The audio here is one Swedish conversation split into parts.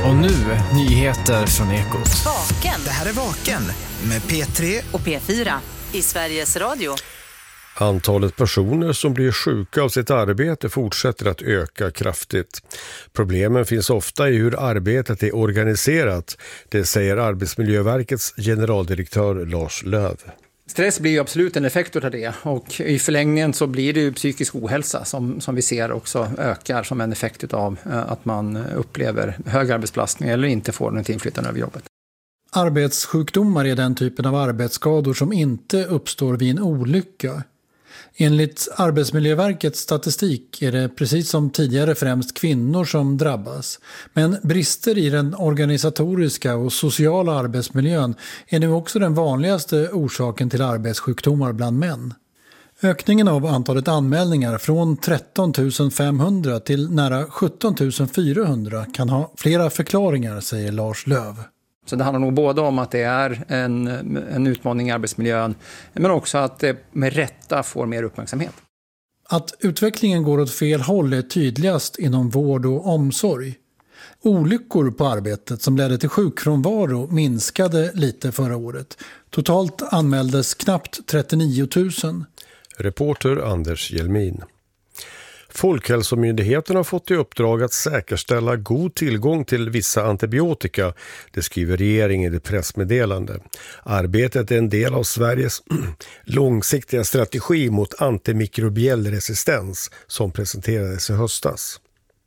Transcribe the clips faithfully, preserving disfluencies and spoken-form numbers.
Och nu, nyheter från Ekot. Vaken. Det här är Vaken med P tre och P fyra i Sveriges Radio. Antalet personer som blir sjuka av sitt arbete fortsätter att öka kraftigt. Problemen finns ofta i hur arbetet är organiserat, det säger Arbetsmiljöverkets generaldirektör Lars Löv. Stress blir ju absolut en effekt av det, och i förlängningen så blir det ju psykisk ohälsa som, som vi ser också ökar som en effekt av att man upplever hög arbetsbelastning eller inte får något inflytande över jobbet. Arbetssjukdomar är den typen av arbetsskador som inte uppstår vid en olycka. Enligt Arbetsmiljöverkets statistik är det precis som tidigare främst kvinnor som drabbas. Men brister i den organisatoriska och sociala arbetsmiljön är nu också den vanligaste orsaken till arbetssjukdomar bland män. Ökningen av antalet anmälningar från tretton tusen femhundra till nära sjutton tusen fyrahundra kan ha flera förklaringar, säger Lars Löv. Så det handlar nog både om att det är en, en utmaning i arbetsmiljön, men också att det med rätta får mer uppmärksamhet. Att utvecklingen går åt fel håll är tydligast inom vård och omsorg. Olyckor på arbetet som ledde till sjukfrånvaro minskade lite förra året. Totalt anmäldes knappt trettionio tusen. Reporter Anders Hjelmin. Folkhälsomyndigheten har fått i uppdrag att säkerställa god tillgång till vissa antibiotika, det skriver regeringen i pressmeddelande. Arbetet är en del av Sveriges långsiktiga strategi mot antimikrobiell resistens som presenterades i höstas.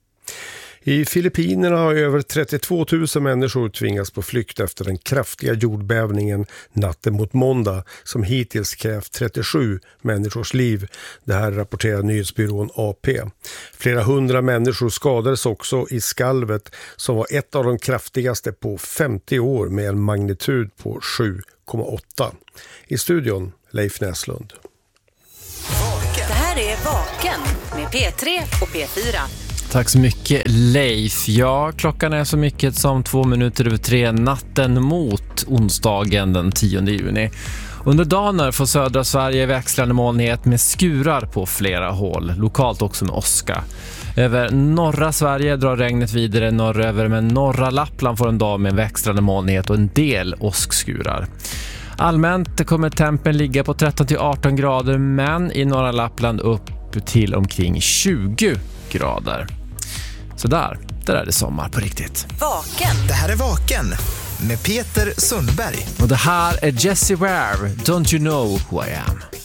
I Filippinerna har över trettiotvå tusen människor tvingats på flykt efter den kraftiga jordbävningen natten mot måndag som hittills krävt trettiosju människors liv. Det här rapporterar nyhetsbyrån A P. Flera hundra människor skadades också i skalvet som var ett av de kraftigaste på femtio år med en magnitud på sju komma åtta. I studion Leif Näslund. Det här är Vaken med P tre och P fyra. Tack så mycket Leif. Ja, klockan är så mycket som två minuter över tre natten mot onsdagen den tionde juni. Under dagen får södra Sverige växlande molnighet med skurar på flera håll, lokalt också med åska. Över norra Sverige drar regnet vidare norröver, men norra Lappland får en dag med växlande molnighet och en del åskskurar. Allmänt kommer tempen ligga på tretton till arton grader, men i norra Lappland upp till omkring tjugo grader. Så där, där är det sommar på riktigt. Vaken. Det här är Vaken med Peter Sundberg. Och det här är Jessie Ware, Don't You Know Who I Am.